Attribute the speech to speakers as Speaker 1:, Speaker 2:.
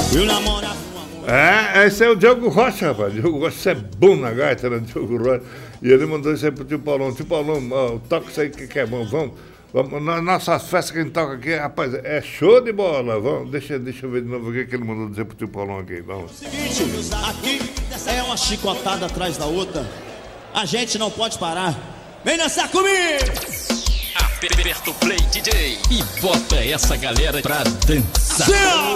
Speaker 1: Meu namorado.
Speaker 2: Esse é o Diogo Rocha, rapaz. Diogo Rocha é bom na gaita, né? Diogo Rocha. E ele mandou isso aí pro tio Paulão. Tio Paulão, toca isso aí que é bom. Vamos. Nas nossas festas que a gente toca aqui, rapaz, é show de bola. Vamos, deixa eu ver de novo o que ele mandou dizer pro tio Paulão aqui. Vamos.
Speaker 1: Seguinte, aqui é uma chicotada atrás da outra. A gente não pode parar. Vem dançar comigo!
Speaker 3: Aperta o play, DJ, e bota essa galera pra dançar.